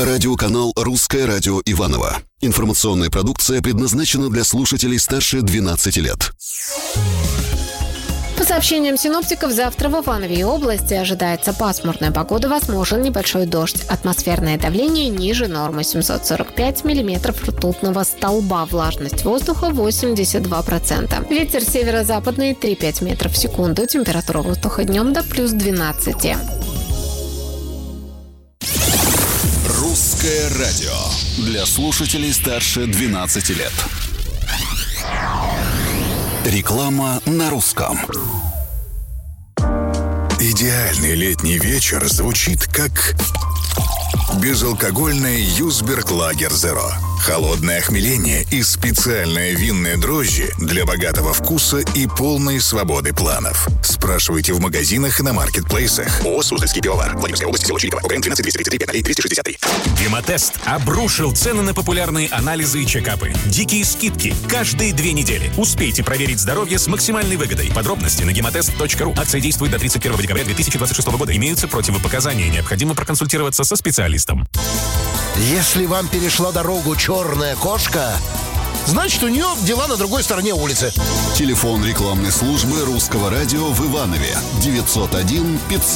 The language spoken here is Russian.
Радиоканал «Русское радио Иваново». Информационная продукция предназначена для слушателей старше 12 лет. По сообщениям синоптиков, завтра в Иванове и области ожидается пасмурная погода, возможен небольшой дождь. Атмосферное давление ниже нормы 745 миллиметров ртутного столба. Влажность воздуха 82%. Ветер северо-западный 3-5 метров в секунду. Температура воздуха днем до плюс 12. «Русское радио» для слушателей старше 12 лет. Реклама на русском. Идеальный летний вечер звучит как безалкогольное Юсберг Лагер Зеро. Холодное охмеление и специальные винные дрожжи для богатого вкуса и полной свободы планов. Спрашивайте в магазинах и на маркетплейсах. ООО «Суздальский пивовар». Владимирская область, село Чирикова. УКМ 12 235 263. Гемотест обрушил цены на популярные анализы и чекапы. Дикие скидки каждые 2 недели. Успейте проверить здоровье с максимальной выгодой. Подробности на гемотест.ру. Акция действует до 31 декабря 2026 года. Имеются противопоказания. Необходимо проконсультироваться со специалистом. Если вам перешла дорогу черная кошка, значит, у нее дела на другой стороне улицы. Телефон рекламной службы «Русского радио» в Иванове 901 500